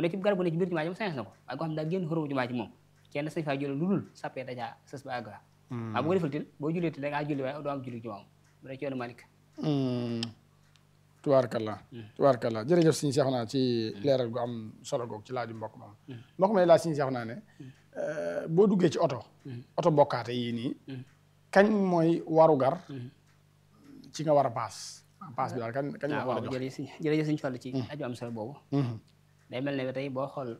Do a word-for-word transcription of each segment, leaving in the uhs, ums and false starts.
ne ci garab gu ne ci biir jumaa ji moom sañes na ko waaye koo xam ne daa génn xurumu jumaa ji moom kenn sañ faa julli lu dul sappee dajaa sës ba àgg waaw bu ko defal til boo jullee til da ngaa julli waaye doo am julli jumaa moom bu dee ci yoonu Malik tubaarkalla tubaarkalla jërëjëf Sëñ Seexuna ci leeral gu am solo googu ci laaju mbokk moom mbokk may laaj Sëñ Seexuna ne boo duggee ci oto oto bokkaate yii nii kañ mooy warugar ci nga war a paas paas bi daal kañ kañ nga war a jox jërëjëf Sëñ Fallu ci aju am solo boobu day mel ne tey boo xool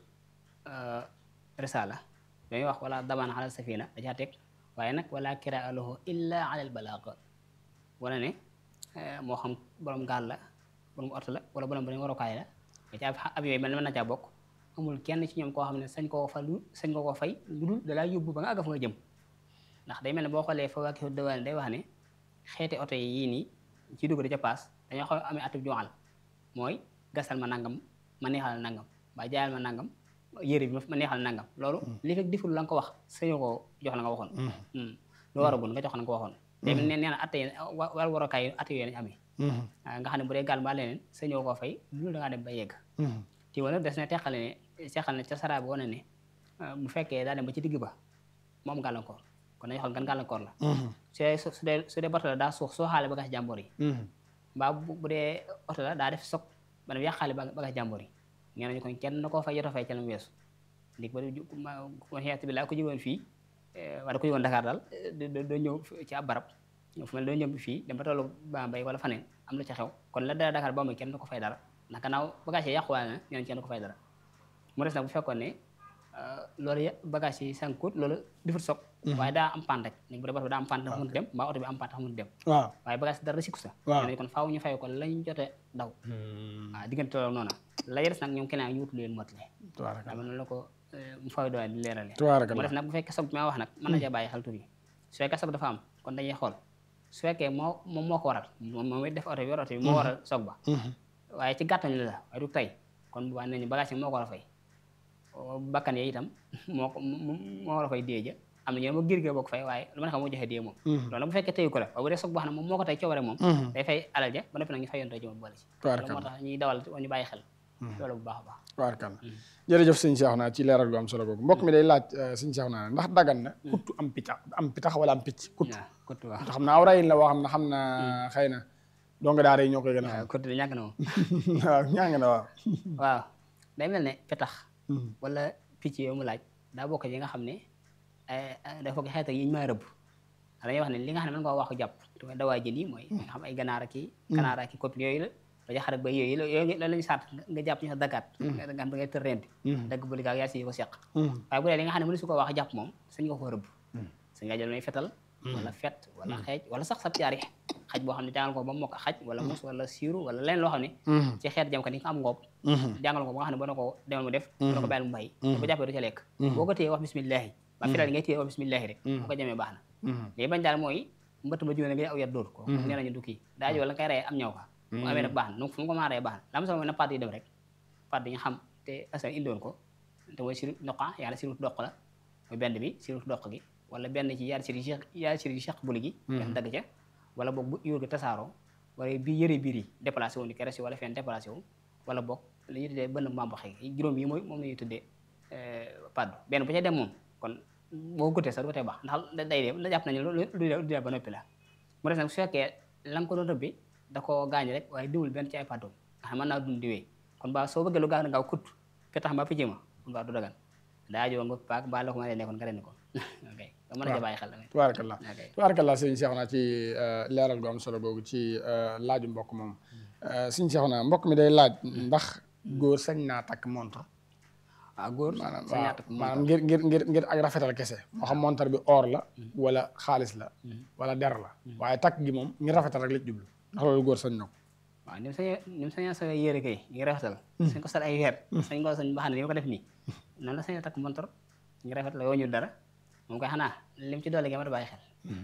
risala dañuy wax wala damaan alal safina da caa teg waaye nag wala kiraa lahu illa alal balaag wala ne moo xam borom gaal la borom oto la wala borom beneen warukaay la da caa ab yooyu mel ne mën na caa bokk amul kenn ci ñoom koo xam ne sañ koo fa lu sañ koo ko fay lu dul dalaa yóbbu ba nga àgg fa nga jëm ndax day mel ne boo xoolee fa waa dawaan day wax ne xeeti oto yi yii nii ci dugg da ca paas dañoo xaw amee atub joxal mooy gasal ma nangam ma neexal nangam ba jaayal ma nangam yére bi ma neexal nangam loolu li fekk diful la nga ko wax sañoo ko jox la nga waxoon lu waragul nga jox la nga ko waxoon day mel ne nee na atte yéen war warokaay atte yooyu lañ amee nga xam ne bu dee gaal mbaa leneen sañoo koo fay loolu da ngaa dem ba yegg ci wala des na teqale ne seexal na ca saraa bi wane ne bu fekkee daa dem ba ci digg ba moom gàllankoor kon dañuy xool gan gàllankoor la su dee su dee su dee bato la daa suux soo xaale bagage jàmbor yi mbaa bu dee oto la daa def soog ba dem yàqaale bagage jàmbor yi nee nañu kon kenn na koo fay yoto fay ca la mu weesu ndig ba ma xeet bi laa ko jógoon fii wala ko jógoon Dakar daal doo ñëw ci ab barab fu mel doo ñëw fii dem ba tollu Bambey wala faneen am la ca xew kon la dara Dakar ba mu kenn na ko fay dara ndax gannaaw bagage yi yàquwaale na nee nañ kenn na ko fay dara mu des nag bu fekkoon ne loolu bagage yi sànkut loolu defut soog waaye daa am paan rek ni bu dee bato daa am paan tax mënut dem mbaa oto bi am paan tax mënut dem waaw waaye bagage dara sikku sa nee kon faaw ñu fay ko lañ jote daw waaw diggante loolu noonu la des nag ñoom keneen ñu wutu leen motale dama noonu la ko mu fay doon di leerale mu des nag bu fekkee soog bi ma wax nag mën na cee bàyyi xel tur yi su fekkee soog dafa am kon dañuy xool su fekkee moo moom moo ko waral moom it def oto bi yor oto bi moo waral soog ba waaye ci gàttañ la waaye du tey kon bu baax nañu bagage yi moo ko war a fay bakkan yi itam moo ko moo war a fay dee ja am na ñoo ma gir gir boo ko fay waaye lu ma ne xam moo joxe dee moom loolu bu fekkee teyu ko la waaye bu dee soog boo xam ne moom moo ko tey coobare moom day fay alal ja ba noppi nag ñu fay yoon tey jëmal boole ci loolu moo tax ñuy dawal ñu bàyyi xel loolu bu baax a baax tubaarkalla jërëjëf sëñ Seexuna ci leeral gu am solo googu mbokk mi day laaj sëñ Seexuna ndax dagan na kuttu am picc am pitax wala am picc kuttu kuttu waaw xam naa aw rayin la woo xam ne xam na xëy na donc daara yi ñoo koy gën a xam kuttu di ñàkk na moom waaw ñàng na waaw waaw day mel ne pitax wala picc yooyu mu laaj daa bokk yi nga xam ne dafa ko xeet ak yi ñu may rëbb dañuy wax ne li nga xam ne mën nga wax jàpp te mooy dawaa jën yi mooy nga xam ay ganaar ak i ganaar ak i copine yooyu la daja xarak ba yooyu yooyu la lañu sant nga jàpp ñu sa dagaat nga xam da ngay tër renti dagg ba ligaa yaa si ko seq waaye bu dee li nga xam ne mënu su ko wax jàpp moom sañ nga ko rëbb sañ nga jël may fetal wala fet wala xeej wala sax sab caari xaj boo xam ne jàngal ko ba mokk xaj wala mus wala siiru wala leneen loo xam ne ci xeet jam ka ni nga am ngoob jàngal ko ba nga xam ne ba na ko demal mu def ba ko bàyyil mu bàyyi ba jàppee du ca lekk boo ko téye wax bismillahi ba fetal ngay téye wax bismillahi rek bu ko jamee baax na léegi bañ daal mooy mbëtt ba jiw ne nga aw yat dóor ko nee nañu du kii daa ji wala nga koy rey am ñaw ka mu amee nag baax na donc fu mu ko mën a rey baax na la ma sama mooy na padd yi dem rek padd yi nga xam te asan indoon ko te mooy siru noqa yàlla sirutu doq la mooy benn bi sirutu doq gi wala benn ci yaari siri yaari siri cheq buli gi benn dagg ca wala boog bu yóor gi tasaaroo wala bi yëre biir yi déplacé wu ni keres yi wala fenn déplacé wu wala boog la ñuy tuddee bënn mambaxe gi juróom yi mooy moom la ñuy tuddee padd benn bu ca dem moom kon boo gotee sax du ko tee baax ndax day dee la jàpp nañu lu du ba noppi la mu des nag su fekkee la nga ko doon rëbbi da ko gaañ rek waaye diwul benn ci ay pàddoom nga xam mën naa dund diwee kon ba soo bëggee lu gaaw gaaw kut fi tax ma picc ma kon ba du dagan daa joo nga paak ba la ko mën a nekkoon nga ren ko ok nga mën a bàyyi xel tamit tubaarkalla tubaarkalla sëñ Seexuna ci leeral gu am solo googu ci laaju mbokk moom sëñ Seexuna mbokk mi day laaj ndax góor sañ naa takk montre waaw góor maanaam maanaam ngir ngir ngir ngir ak rafetal kese moo xam montre bi or la wala xaalis la wala der la waaye takk gi moom ngir rafetal rek la ci jublu ndax loolu góor sañ na ko waaw ni mu sañ ni mu sañ sa yére kay ngir rafetal sañ ko sal ay weer sañ ko sañ baxane ni ma ko def nii noonu la sañ takk montre ngir rafetal yoo ñu dara moom koy xanaa lim ci doole gi ma da bàyyi xel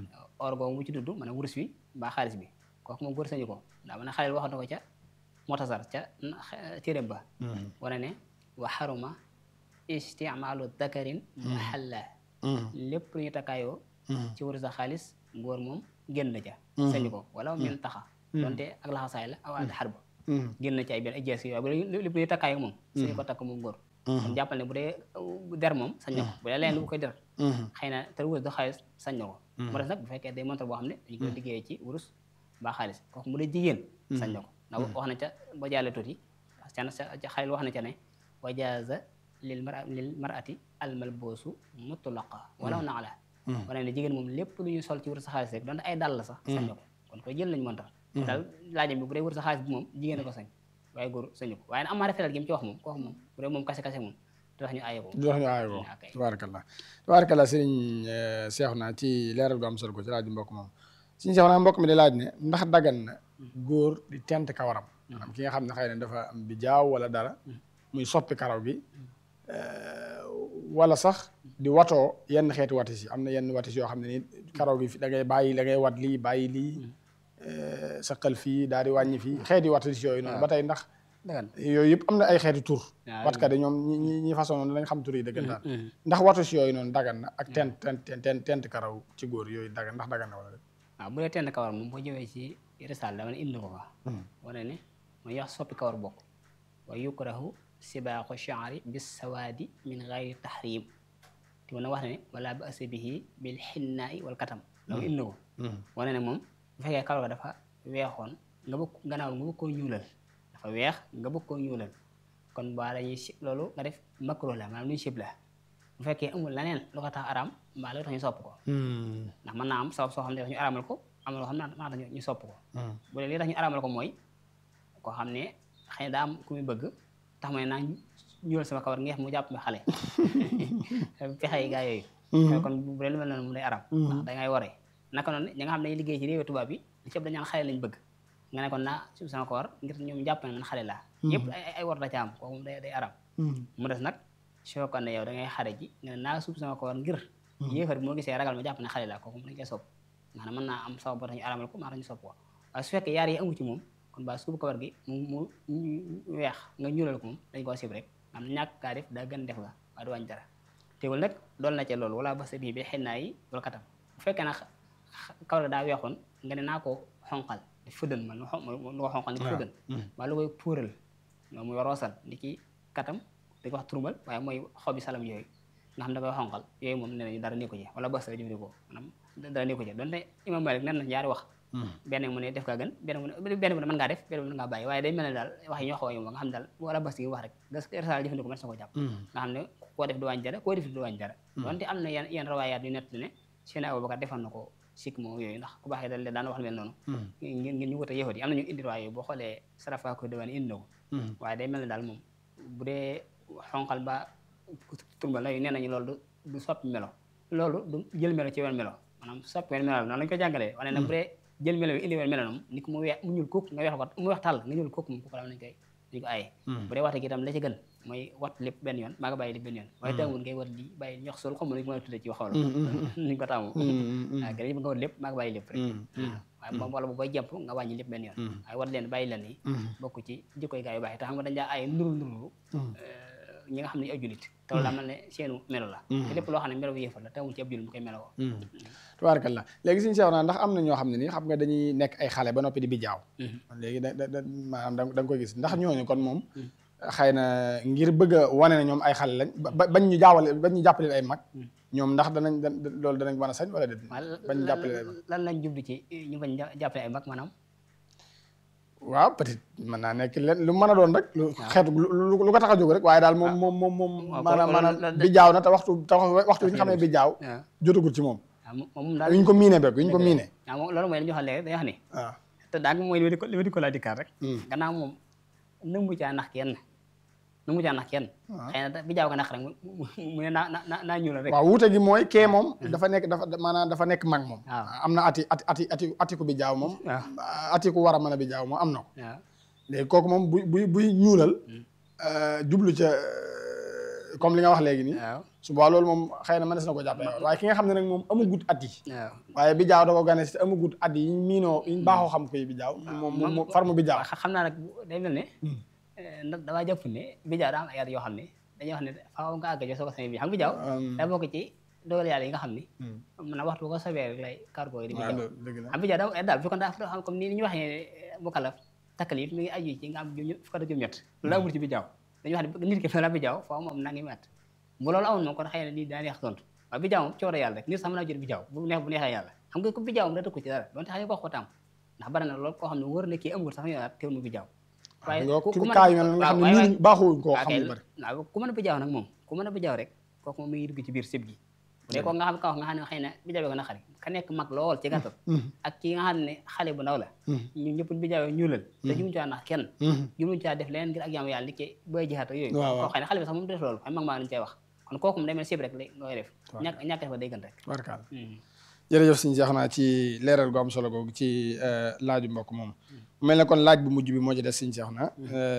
or googu mu ci dudd maanaam wurus bi mbaa xaalis bi kooku moom góor sañu ko ndax man a xaleel waxoon na ko ca motasar ca téeréb ba wane ne wa xaruma isticmaalu dakarin mahalla lépp lu ñu takkaayoo ci wurus a xaalis góor moom génn na ca sañu ko wala min taxa donte ak laxasaay la aw ànd xarba génn na ci ay benn ay jees yooyu bu dee lépp luy takkaay moom sañ ko takk moom góor kon jàppal ne bu dee der moom sañ na ko bu dee leen lu bu koy der xëy na te wurus da xaalis sañ na ko mu des nag bu fekkee day montre boo xam ne dañu koy liggéeyee ci wurus ba xaalis kooku mu dee jigéen sañ na ko ndax wax na ca ba jàlle tuuti can ca xalil wax na ca ne wa jaaza lil mara lil marati al malboosu mutlaqa walaw na ala wane ne jigéen moom lépp lu ñu sol ci wurus sa xaalis rek donte ay dàll la sax sañ na ko kon koy jël lañ montar daal laajam bi bu dee wurus sa xaalis bi moom jigéen a ko sañ waaye góor sañu ko waaye nag amaa rafetal gi mu ci wax moom kooku moom bu dee moom kase kase moom du tax ñu aaye ko du tax ñu aaye ko tabarakallah tabarakallah sëriñ Seexuna ci leeral gu am solo ko ci laaj mbokk moom sëriñ Seexuna mbokk mi di laaj ne ndax dagan na góor di tent kawaram maanaam ki nga xam ne xëy na dafa am bi jaaw wala dara muy soppi karaw gi wala sax di watoo yenn xeeti watis yi am na yenn watis yoo xam ne ni karaw gi da ngay bàyyi da ngay wat lii bàyyi lii saqal fii daal di wàññi fii xeeti watis yooyu noonu ba tey ndax yooyu yëpp am na ay xeeti tur watkat yi ñoom ñi ñi façon noonu dañ xam tur yi dëggantaan ndax watis yooyu noonu dagan na ak tent tent tent tent karaw ci góor yooyu dagan ndax dagan na wala dé waaw bu dee tent kawar moom boo jëwee ci risaal dama ne indi ko fa wane ne mooy yax soppi kawar bokk wa yukrahu sibaaxu shaari bis sawaadi min gayri tahrim te mën a wax ne wala ba asa bihi bil xinnaayi wal katam loolu indi ko wane ne moom bu fekkee kawar ga dafa weexoon nga bëgg gannaaw nga bëgg koo ñuulal dafa weex nga bëgg koo ñuulal kon baa dañuy sib loolu nga def makruh la maanaam luñu sib la bu fekkee amul leneen lu ko tax araam mbaa lu tax ñu sopp ko ndax mën naa am sabab soo xam ne tax ñu araamal ko am loo xam ne maa tax ñu sopp ko bu dee li tax ñu araamal ko mooy koo xam ne xëy na daa am ku muy bëgg tax ma ne naa ñuulal sama kawar ngeex mu jàpp ma xale pexe yi gaa yooyu kon bu dee lu mel noonu mu day araam ndax da ngay waree naka noonu ñi nga xam ne dañuy liggéey ci réewu tubaab bi li ci ëpp dañu naan xale lañ bëgg nga ne kon naa suuf sama kawar ngir ñoom jàpp ne man xale laa yëpp ay ay war da ca am kooku moom day day araam mu des nag soo ko ne yow da ngay xare ji nga ne naa suuf sama kawar ngir yéefar bi moo gisee ragal ma jàpp ne xale laa kooku moom dañ koy sopp nga xam ne mën naa am sabab boo tax ñu araamal ko maa tax ñu sopp ko waaye su fekkee yaar yi amu ci moom kon ba suubu kawar gi mu mu weex nga ñuulal ko moom dañ koo sib rek am ñàkk kaa def daa gën def nga waaye du wàññi dara teewul nag dool na ca loolu wala basa bii bi xen naa yi wala katam bu fekkee nag kawar gi daa weexoon nga ne naa ko xonqal di fëddan man lu ko xonqal ni fëddan waa lu koy puural moom muy roosal di ki katam di ko wax turmal waaye mooy xobi salam yooyu nga xam da koy xonqal yooyu moom nee nañu dara nekku ci wala basa jëfandikoo maanaam dara nekku ci donte imam Malik nen na ñaari wax benn mu ne def kaa gën benn mu ne benn mu ne mën ngaa def benn mu ne mën ngaa bàyyi waaye day mel ne daal wax yi ñoo xaw a yomb nga xam ne daal wala bas gi wax rek das resal jëfandikoo mën sa ko jàpp nga xam ne koo def du wàññi dara koo def du wàññi dara donte am na yenn yenn rawaayaat yu nett ne seen Abubakar defoon na ko sikk moom yooyu ndax ku baaxee dal daan wax mel noonu ngeen ngeen ñu wut a yëfat yi am na ñu indi riwaaya yooyu boo xoolee sarafa ko diwaan indi na ko waaye day mel ne daal moom bu dee xonqal ba turmbal la yu nee nañu loolu du soppi melo loolu du jël melo ci wenn melo maanaam soppi wenn melo noonu lañu ko jàngalee wane nag bu dee jël melo bi indi woon melo noonu ni ko mu weex mu ñuul kooku nga weex ko mu weex tàll nga ñuul kooku moom kooku la nañ koy nañ ko aaye bu dee waxte gi itam la ci gën mooy wat lépp benn yoon maa nga bàyyi lépp benn yoon waaye taamul ngay wat li bàyyi ñox sol xam nañ ko mën a tuddee ci waxawla niñ ko taamu waaw gën nga wat lépp maa nga bàyyi lépp rek waaye moom wala bu koy jàpp nga wàññi lépp benn yoon waaye wat leen bàyyi leen yi bokk ci jikkoy gaa yu baax yi te xam nga dañ daa aaye nduru nduru ñi nga xam ne ay julit te loolu daa mel ne seenu melo la te lépp loo xam ne melo bu yëfal la tawul ci ab julit bu koy meloo tabarakallah léegi suñu seex naa ndax am na ñoo xam ne nii xam nga dañuy nekk ay xale ba noppi di bi jaaw léegi da da maanaam da nga koy gis ndax ñooñu kon moom xëy na ngir bëgg a wane ne ñoom ay xale lañ ba bañ ñu jaawale bañ ñu jàppale ay mag ñoom ndax danañ loolu danañ mën a sañ wala déet bañ ñu jàppale ay mag lan lañ jublu ci ñu bañ jàppale ay mag maanaam waaw peut-être mën naa nekk leen lu mën a doon rek lu xeetu lu ko tax a jóg rek waaye daal moom moom moom moom maanaam maanaam bi jaaw na te waxtu te waxtu bi ñu xam ne bi jaaw jotagul ci moom moom daal yuñ ko miine beeg yuñ ko miine waaw moom loolu mooy li ñu waxal léegi day wax ni waaw te daal mooy li ma di ko laa dikkaat rek gannaaw moom nangu caa nax kenn nangu caa nax kenn xëy na bi jaaw ko nax rek mu ne naa na naa ñuulal rek waaw wuute gi mooy kee moom dafa nekk dafa maanaam dafa nekk mag moom am na ati ati ati ati atiku bi jaaw moom atiku war a mën a bi jaaw moom am na ko léegi kooku moom buy buy buy ñuulal jublu ca comme li nga wax léegi nii su boobaa loolu moom xëy na mënees na ko jàppee waaye ki nga xam ne nag moom amagut at yi waaye bi jaaw da ko gane si amagut at yi ñu miinoo ñu baaxoo xam koy bi jaaw moom moom farmu bi jaaw xam naa nag day mel ne ndax damaa jàpp ne bi jaaw daa am ay at yoo xam ne dañuy wax ne faaw nga àgg jo soo ko samee bi xam bi jaaw daa bokk ci dogal yàlla yi nga xam ni mën na waxtu bu ko sobee rek lay cargo yi di bi jaaw xam bi jaaw daa daal bu fekkoon daa xam comme ni ñu waxee bu kalaf takalif mi ngi aju ci nga am juróom fukk ak juróom-ñett loolu amul ci bi jaaw dañuy wax ne nit ki fa la bi jaaw faaw moom nangi mat bu loolu amoon moom kon xëy na nii daa neex tontu waaye bi jaaw moom coore yàlla rek nit sax mën naa jot bi jaaw bu neex bu neexee yàlla xam nga ko bi jaaw moom da tëkku ci dara donte xam ne ko xotaam ndax bari na loolu koo xam ne wër na kii amul sax ñu naan teew mu bi jaaw waaye ku mën kaa yu mel nga xam ne ñun baaxuwuñ koo xam lu bari waaw ku mën a bi jaaw nag moom ku mën a bi jaaw rek kooku moom mi ngi dugg ci biir sëb gi bu dee ko nga xam ka wax nga xam ne xëy na bi jaawee ko na xari ka nekk mag lool ci gàttal ak ki nga xam ne xale bu ndaw la ñu ñëpp bi jaawee ñuulal te jumuñ caa nax kenn jumuñ caa def leneen ngir ak yaamu yàlla li ki bay jihaat ak yooyu koo xëy ne xale bi sax moom def loolu xëy mag maa lañ cay wax kon kooku moom day mel sëb rek looy def ñàkk ñàkk def day gën rek barkaal jërëjëf sëñ Cheikh naa ci leeral gu am solo googu ci laaju mbokk moom mel na kon laaj bu mujj bi moo ci des sëñ Cheikh na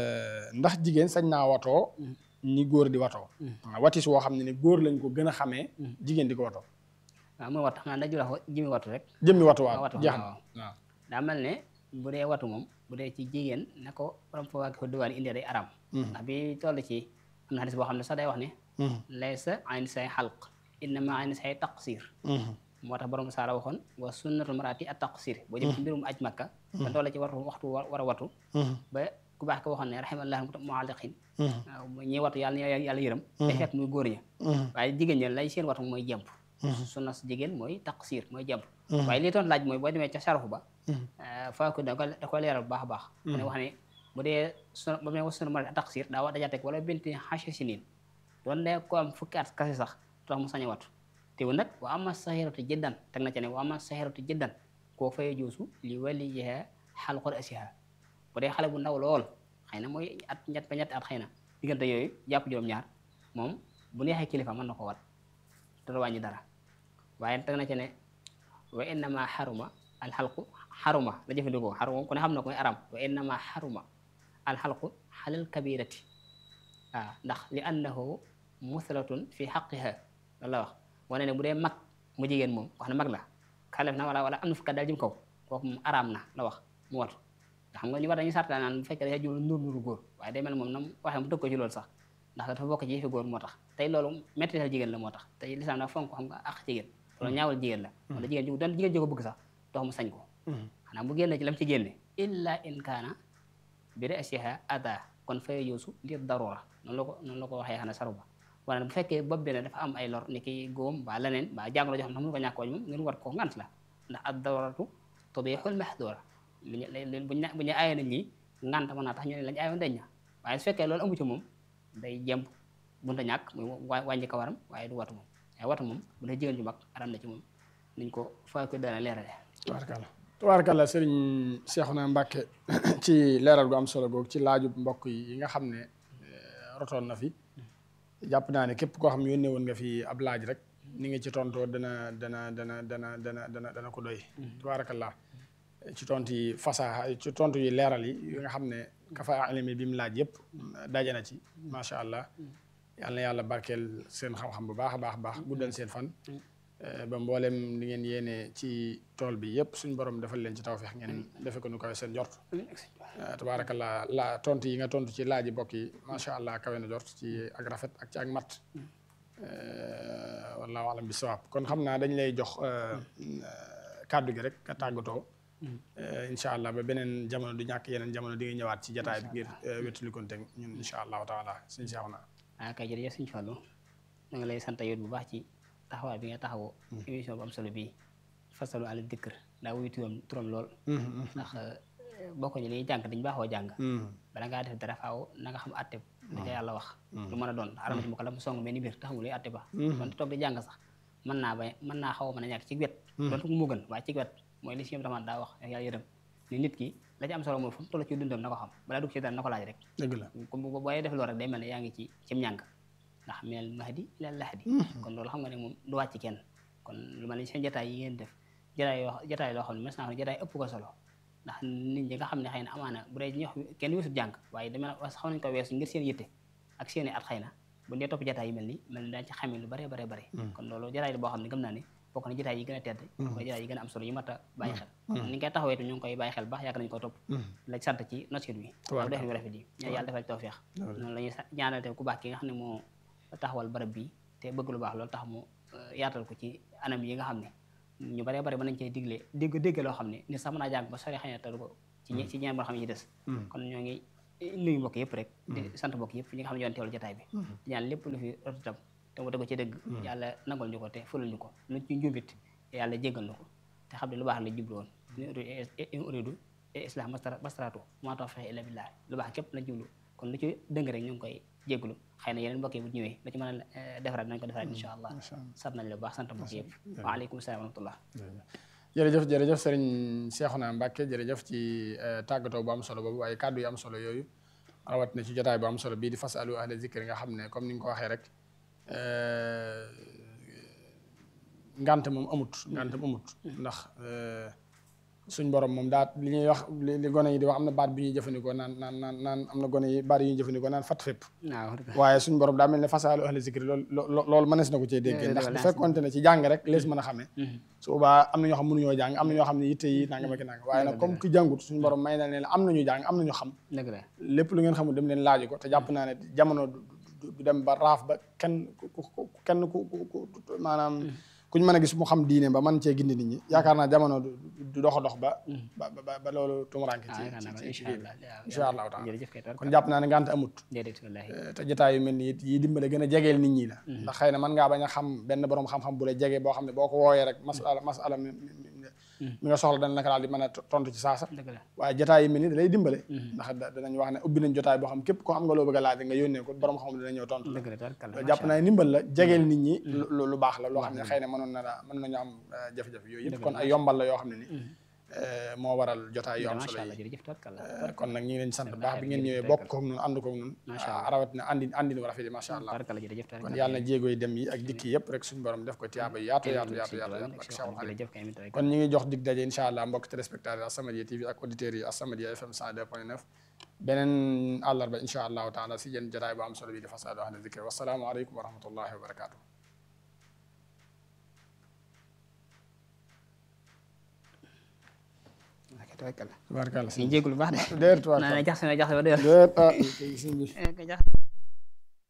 ndax jigéen sañ naa watoo ni góor di watoo watis woo xam ne ni góor lañ ko gën a xamee jigéen di ko watoo waaw mooy watu xanaa dañu wax jëmi watu rek jëmmi watu waaw jeex na waaw daa mel ne bu dee watu moom bu dee ci jigéen na ko borom fa waaki ko diwaan indi day aram ndax bi toll ci am na xadis boo xam ne sax day wax ne laysa ayn say xalq innama ayn say taqsir moo tax borom saara waxoon wa sunnatul marati at taqsir boo jëm ci mbirum aj makka ba toll ci watu waxtu war a watu ba ku baax ko waxoon ne rahimallahu mualliqin waaw ñi watu yàlla yàlla yërëm day fekk muy góor ña waaye jigéen ña lay seen watu mooy jemp sunna si jigéen mooy taqsir mooy jemp waaye li toon laaj mooy boo demee ca sarafu ba faa ko da ko da ko leeral bu baax a baax mu ne wax ne bu dee su ba mu ne wa sunnatul marati at taqsir daa wax dajaa teg wala binti xashi sinin doon ne ko am fukki at kase sax tax mu sañ a watu teewul nag wa ama sahiratu jiddan teg na ca ne wa ama sahiratu jiddan koo fay juusu li waliyiha xalqu rasiha bu dee xale bu ndaw lool xëy na mooy at ñett ba ñetti at xëy na diggante yooyu jàpp juróom-ñaar moom bu neexee kilifa mën na ko wat te du wàññi dara waaye teg na ca ne wa innama xaruma alxalqu xaruma la jëfandikoo xaruma ku ne xam na koy aram wa innama xaruma alxalqu xalal kabirati waaw ndax li annahu muslatun fi xaqiha loolu la wax wane ne bu dee mag mu jigéen moom wax ne mag la kalef na wala wala am na fukkat daal jëm kaw kooku moom araam na la wax mu watu nga xam nga ñu war dañuy sarta naan bu fekkee dafa jublu nuur nuuru góor waaye day mel moom nam waxee mu tëgg ko ci loolu sax ndax dafa bokk ci yëfi góor moo tax tey loolu mettital jigéen la moo tax tey lislaam dafa fonk xam nga ak jigéen loolu ñaawal jigéen la wala jigéen ji doon jigéen ji ko bëgg sax dox mu sañ ko xanaa bu génne ci lam ci génne illa in kaana bi ra'siha ada kon fay yoosu li darura noonu la ko noonu la ko waxee xanaa saru ba wala bu fekkee bopp bi ne dafa am ay lor ni ki góom ba leneen ba jàngoro joo xam ne mënu ko ñàkk wañ moom ngeen war ko ngant la ndax ad daruratu tubihul mahdura bu ñu bu ñu aayoon nañ lii ngant mën naa tax ñu ne lañ aayoon dañ na waaye su fekkee loolu amu ci moom day jemp bunta ñàkk muy wàññi ko waram waaye du watu moom waaye watu moom bu dee jigéen ju mag aram na ci moom niñ ko faa ko dana leerale tubaarkalla tubaarkalla sëriñ Seexuna Mbàkke ci leeral gu am solo googu ci laaju mbokk yi nga xam ne rotoon na fi jàpp naa ne képp koo xam yónnee woon nga fi ab laaj rek ni nga ci tontoo dana dana dana dana dana dana dana ko doy tubaarkalla ci tontu yi fasaha ci tontu yi leeral yi yi nga xam ne kafa alimi bi mu laaj yëpp daje na ci macha allah yal na yàlla barkeel seen xam-xam bu baax a baax baax guddal seen fan ba mboolem li ngeen yéene ci tool bi yëpp suñ borom defal leen ci tawfeex ngeen defe ko nu kawe seen jort tabaarakallah la tontu yi nga tontu ci laaji bokk yi macha allah kawe na jort ci ak rafet ak ci ak mat wallahu alam bi sawaab kon xam naa dañ lay jox kàddu gi rek nga tàggatoo incha allah ba beneen jamono du ñàkk yeneen jamono di nga ñëwaat ci jataay bi ngir wétali konte ñun incha allahu taala suñ seexu na ah kay jërëjëf suñu Fallu da nga lay sant yow bu baax ci taxawaay bi nga taxawoo émission bu am solo bii fasalu ala dikr daa wuyu turam turam lool ndax bokk ñu liy jàng dañ baaxoo jàng bala ngaa def dara faaw na nga xam atte da ca yàlla wax lu mën a doon aramati mu ko la mu song mel ni biir taxamul luy atte ba kon toog di jàng sax mën naa ba mën naa xaw a mën a ñàkk ci wet doontu mu gën waaye ci wet mooy li si ñoom tamit daa wax yàlla yërëm ni nit ki la ci am solo mooy fu mu toll ci dundam na ko xam balaa dugg ci dara na ko laaj rek dëgg la comme booy def loolu rek day mel ne yaa ngi ci cim ñàng ndax minal mahdi ilal lahdi kon loolu xam nga ne moom du wàcc kenn kon lu mel ne seen jataay yi ngeen def jataay yoo jataay loo xam ne maintenant jataay ëpp ko solo ndax nit ñi nga xam ne xëy na amaana bu dee ñu wax kenn weesu jàng waaye dama xaw nañ ko weesu ngir seen yitte ak seen i at xëy na bu dee topp jataay yi mel ni mel ni daañ ci xamee lu bare bare bare kon loolu jataay la boo xam ne gëm naa ne bokk na jataay yi gën a tedd mooy jataay yi gën a am solo yi mat a bàyyi xel ni nga koy taxawee tu ñu ngi koy bàyyi xel baax yàgg nañu ko topp la sant ci nosit bi ak def yu rafet yi ñaan yàlla defal tawfeex noonu la ñuy ñaanal te ku baax ki nga xam ne moo taxawal barab bi te bëgg lu baax loolu tax mu yaatal ko ci anam yi nga xam ne ñu bare bare mën nañ cee digle dégg dégg loo xam ne nit sax mën naa jàng ba sori xëy na te du ko ci ci ñe ci ñeen boo xam ne ci des kon ñoo ngi nuyu mbokk yëpp rek di sant mbokk yëpp ñi nga xam ne yoon teewlu jotaay bi di ñaan lépp lu fi rot itam te mu tegu ci dëgg yàlla nangol ñu ko te fulal ñu ko lu ci njumbit yàlla jéggal ñu ko te xam ne lu baax la jublu woon in uridu islah mastaratu maa tawfiqi illa billah lu baax képp la jublu kon lu ci dëng rek ñu ngi koy jégglu xëy na yeneen mbokk yi bu ñëwee lu ci mën a defaraat nañ ko defaraat insha allah sant nañ la bu baax sant mbokk yëpp waaleykum salaam wa rahmatullah jërëjëf jërëjëf sëriñ Cheikhouna Mbacké jërëjëf ci tàggatoo bu am solo boobu waaye kàddu yu am solo yooyu rawat na ci jotaay bu am solo bii di fasalu ahla zikri nga xam ne comme ni nga ko waxee rek ngant moom amut ngant amut ndax suñ borom moom daa li ñuy wax li gone yi di wax am na baat bi ñuy jëfandikoo naan naan naan naan am na gone yi baat yi ñuy jëfandikoo naan fat fépp waaye suñ borom daa mel ne fasalu ahla zikri loolu loolu mënees na ko cee déggee ndax bu fekkonte ne ci jàng rek lees mën a xamee su boobaa am na ñoo xam mënuñoo jàng am na ñoo xam ne yitte yi nanga ma ki nanga waaye nag comme ki jàngut suñu borom may na leen am nañu jàng am nañu xam lépp lu ngeen xamul dem leen laaju ko te jàpp naa ne jamono du dem ba raaf ba kenn ku kenn ku ku maanaam kuñ mën a gis mu xam diine ba man cee gindi nit ñi yaakaar naa jamono du dox a dox ba ba ba loolu tumuranke ci ci incha allahu taala kon jàpp naa ne ngànt amut te jotaay yu mel ni yi dimbale gën a jegeel nit ñi la ndax xëy na mën ngaa bañ a xam benn borom xam-xam bu la jege boo xam ne boo ko wooyee rek masala masala mi nga soxla dana naka daal di mën a tontu ci saasa waaye jotaay yu mel ni da lay dimbale ndax danañ wax ne ubbi nañ jotaay boo xam képp koo xam nga loo bëgg a laaj nga yónnee ko borom xam dina ñëw tontu la jàpp naa ne ndimbal la jegeel nit ñi lu baax la loo xam ne xëy na mënoon na la mën nañu am jafe-jafe yooyu yëpp kon ay yombal la yoo xam ne ni moo waral jotaay yu am solo yi kon nag ñu ngi leen sant baax bi ngeen ñëwee bokk koog noonu ànd koog noonu rawat na andi andi nu rafet yi macha allah kon yàlla na jéego yi dem yi ak dikki yëpp rek suñu borom def ko tiyaaba yaatu yaatu yaatu yaatu ak Cheikh Aliou kon ñu ngi jox dig daje incha allah mbokk téléspectateurs As-Samadiyya T V ak auditeurs yi As-Samadiyya F M cent deux point neuf beneen àllarba incha allahu taala si yéen jotaay bu am solo bi di fasalu ahla zikri wasalaamu aleykum wa rahmatullahi wa barakatuh tabarkalla tabarkalla ñu jégalu baax de déet tabarkalla naa ne jaxase na jaxase ba déet